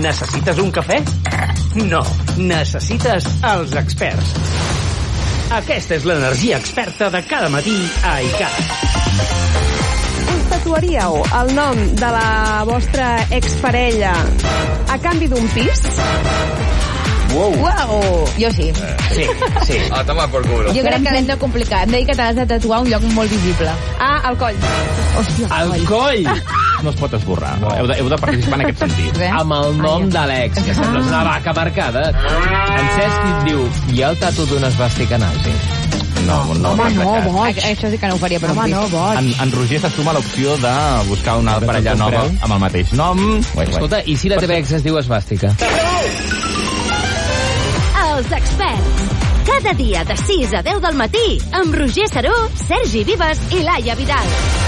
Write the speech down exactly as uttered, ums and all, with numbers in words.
Necessites un cafè? No, necessites els experts. Aquesta és l'energia experta de cada matí a iCat. Us tatuaríeu el nom de la vostra exparella a canvi d'un pis? Wow. Uau! Jo sí. Eh, sí, sí. A tomar por culo. Jo crec que l'hem de complicar. Hem de dir que t'has de tatuar un lloc molt visible. Ah, al coll. Hòstia, El coll no es pot esborrar. No. Heu, de, heu de participar en aquest sentit. Eh? Amb el nom de l'ex, que sembles una vaca marcada. En Cesc et diu, hi ha el tatu d'una esvàstica nazi. No, no, Home, no, no, boig. Això sí que no ho faria per un Home, pis. no, boig. En, en Roger se suma a l'opció de buscar una Però parella no nova compreu? amb el mateix nom. Uai, uai. Escolta, i si la teva ex es diu esvàstica? Els experts. Cada dia de sis a deu del matí amb Roger Saró, Sergi Vives i Laia Vidal.